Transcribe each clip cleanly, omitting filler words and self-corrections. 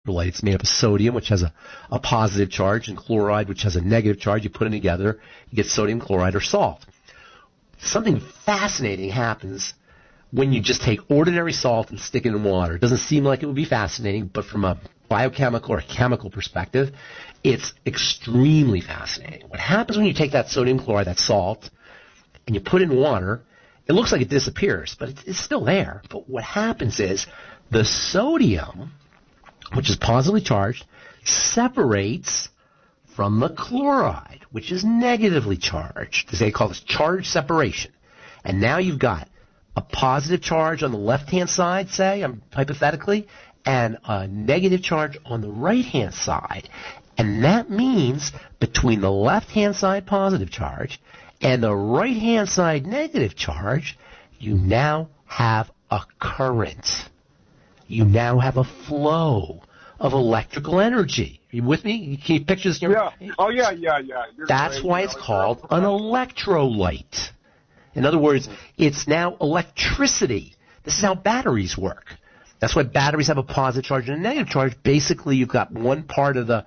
electrolyte. It's made up of sodium, which has a positive charge, and chloride, which has a negative charge. You put them together, you get sodium chloride or salt. Something fascinating happens when you just take ordinary salt and stick it in water. It doesn't seem like it would be fascinating, but from a biochemical or chemical perspective, it's extremely fascinating. What happens when you take that sodium chloride, that salt, and you put it in water, it looks like it disappears, but it's still there. But what happens is the sodium, which is positively charged, separates from the chloride, which is negatively charged. They call this charge separation. And now you've got a positive charge on the left-hand side, say, hypothetically, and a negative charge on the right-hand side. And that means between the left-hand side positive charge and the right-hand side negative charge, you now have a current. You now have a flow of electrical energy. Are you with me? Can you picture this? Yeah. Oh, yeah. That's why it's called an electrolyte. In other words, it's now electricity. This is how batteries work. That's why batteries have a positive charge and a negative charge. Basically, you've got one part of the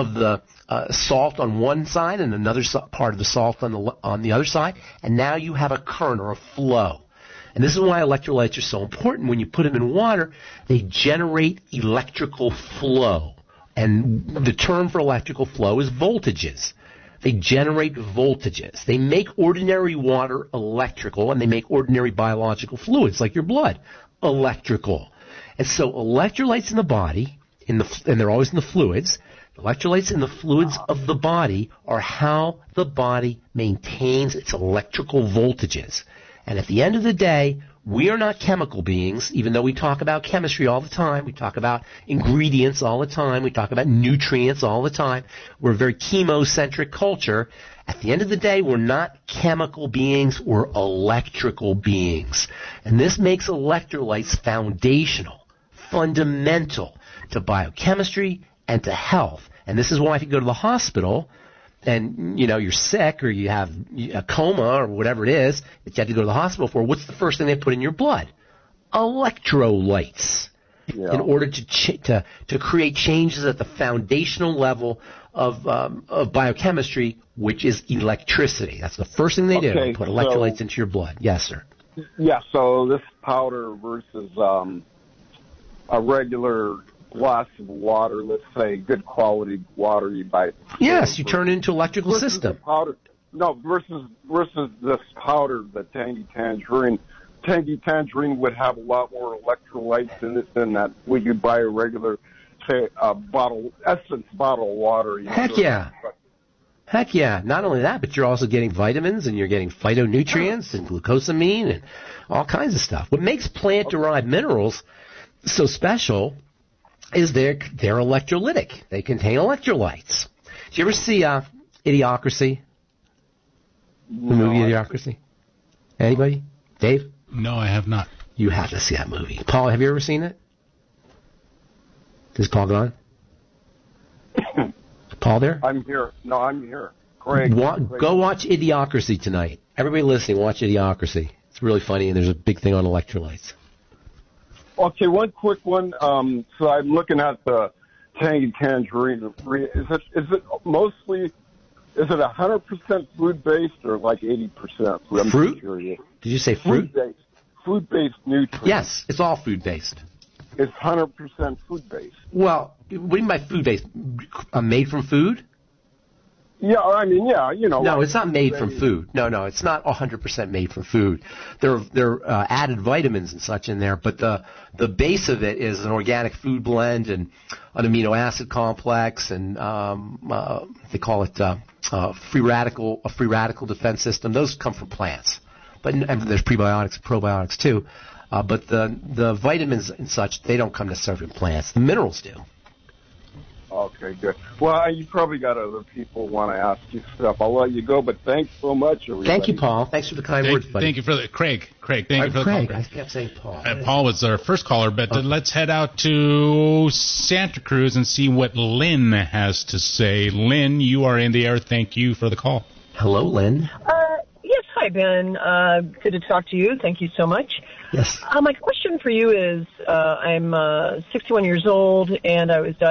salt on one side and another part of the salt on the other side, and now you have a current or a flow. And this is why electrolytes are so important. When you put them in water, they generate electrical flow. And the term for electrical flow is voltages. They generate voltages. They make ordinary water electrical, and they make ordinary biological fluids, like your blood, electrical. And so electrolytes in the body, and they're always in the fluids, electrolytes in the fluids of the body are how the body maintains its electrical voltages. And at the end of the day, we are not chemical beings, even though we talk about chemistry all the time. We talk about ingredients all the time. We talk about nutrients all the time. We're a very chemocentric culture. At the end of the day, we're not chemical beings. We're electrical beings. And this makes electrolytes foundational, fundamental to biochemistry and to health. And this is why if you go to the hospital and, you're sick or you have a coma or whatever it is that you have to go to the hospital for, what's the first thing they put in your blood? Electrolytes. Yeah. In order to create changes at the foundational level of biochemistry, which is electricity. That's the first thing they do. They put electrolytes into your blood. Yes, sir. Yeah, so this powder versus a regular glass of water, let's say good quality water you buy. Yes, you turn it into electrical system. Powder, no, versus this powder, the Tangy Tangerine. Tangy Tangerine would have a lot more electrolytes in it than that when you buy a regular, say, Essence bottle of water. Heck yeah. Heck yeah. Not only that, but you're also getting vitamins and you're getting phytonutrients and glucosamine and all kinds of stuff. What makes plant-derived minerals so special is they're electrolytic. They contain electrolytes. Did you ever see Idiocracy? The movie Idiocracy? Anybody? Dave? No, I have not. You have to see that movie. Paul, have you ever seen it? Is Paul gone? Paul there? I'm here. No, I'm here. Craig. Go watch Idiocracy tonight. Everybody listening, watch Idiocracy. It's really funny, and there's a big thing on electrolytes. Okay, one quick one. So I'm looking at the Tangy Tangerine. Is it mostly, is it 100% food-based or like 80%? Fruit? Did you say fruit? Food-based nutrients. Yes, it's all food-based. It's 100% food-based. Well, what do you mean by food-based? Made from food? Yeah, I mean, yeah, No, it's not made from food. No, it's not 100% made from food. There are added vitamins and such in there, but the base of it is an organic food blend and an amino acid complex, and they call it a free radical defense system. Those come from plants, and there's prebiotics and probiotics too. But the vitamins and such, they don't come necessarily from plants. The minerals do. Okay, good. Well, you probably got other people want to ask you stuff. I'll let you go, but thanks so much, everybody. Thank you, Paul. Thanks for the kind words, buddy. Thank you for the Craig. Thank you for the call. I kept saying Paul. Paul was our first caller, but let's head out to Santa Cruz and see what Lynn has to say. Lynn, you are in the air. Thank you for the call. Hello, Lynn. Yes, hi, Ben. Good to talk to you. Thank you so much. Yes. My question for you is, I'm 61 years old, and I was diagnosed